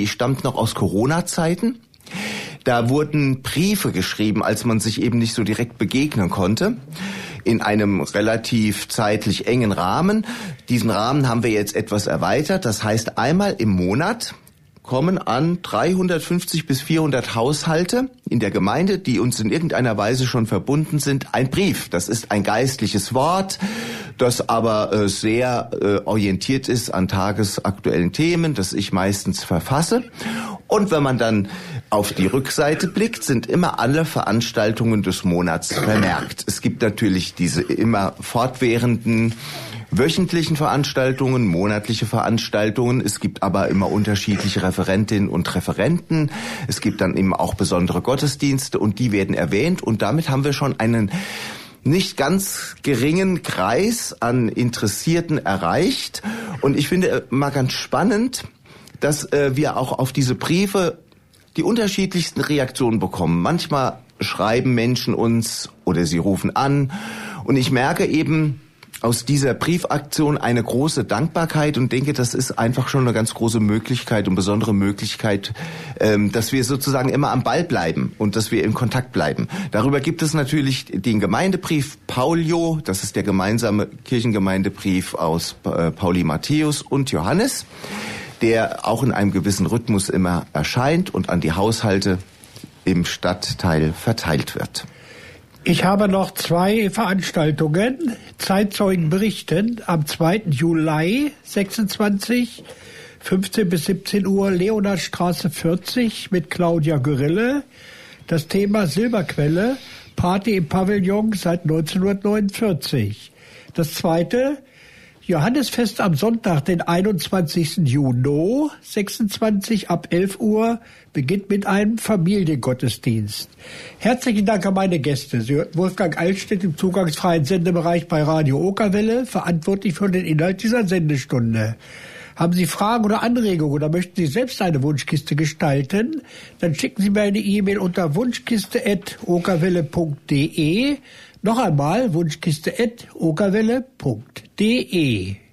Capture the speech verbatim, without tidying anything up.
die stammt noch aus Corona-Zeiten. Da wurden Briefe geschrieben, als man sich eben nicht so direkt begegnen konnte, in einem relativ zeitlich engen Rahmen. Diesen Rahmen haben wir jetzt etwas erweitert. Das heißt, einmal im Monat kommen an dreihundertfünfzig bis vierhundert Haushalte in der Gemeinde, die uns in irgendeiner Weise schon verbunden sind, ein Brief. Das ist ein geistliches Wort, das aber äh, sehr äh, orientiert ist an tagesaktuellen Themen, das ich meistens verfasse. Und wenn man dann auf die Rückseite blickt, sind immer alle Veranstaltungen des Monats vermerkt. Es gibt natürlich diese immer fortwährenden wöchentlichen Veranstaltungen, monatliche Veranstaltungen. Es gibt aber immer unterschiedliche Referentinnen und Referenten. Es gibt dann eben auch besondere Gottesdienste und die werden erwähnt. Und damit haben wir schon einen nicht ganz geringen Kreis an Interessierten erreicht. Und ich finde mal ganz spannend, dass äh, wir auch auf diese Briefe die unterschiedlichsten Reaktionen bekommen. Manchmal schreiben Menschen uns oder sie rufen an. Und ich merke eben aus dieser Briefaktion eine große Dankbarkeit und denke, das ist einfach schon eine ganz große Möglichkeit und besondere Möglichkeit, ähm, dass wir sozusagen immer am Ball bleiben und dass wir in Kontakt bleiben. Darüber gibt es natürlich den Gemeindebrief Paulio, das ist der gemeinsame Kirchengemeindebrief aus äh, Pauli, Matthäus und Johannes, der auch in einem gewissen Rhythmus immer erscheint und an die Haushalte im Stadtteil verteilt wird. Ich habe noch zwei Veranstaltungen. Zeitzeugen berichten am zweiten Juli sechsundzwanzig, fünfzehn bis siebzehn Uhr, Leonardstraße vierzig mit Claudia Gorille. Das Thema Silberquelle, Party im Pavillon seit neunzehnhundertneunundvierzig. Das zweite, Johannesfest am Sonntag, den einundzwanzigsten Juni, sechsundzwanzig ab elf Uhr, beginnt mit einem Familiengottesdienst. Herzlichen Dank an meine Gäste. Sie hörten Wolfgang Eilstedt im zugangsfreien Sendebereich bei Radio Okerwelle, verantwortlich für den Inhalt dieser Sendestunde. Haben Sie Fragen oder Anregungen oder möchten Sie selbst eine Wunschkiste gestalten? Dann schicken Sie mir eine E-Mail unter wunschkiste at okerwelle punkt de. Noch einmal wunschkiste at okerwelle punkt de.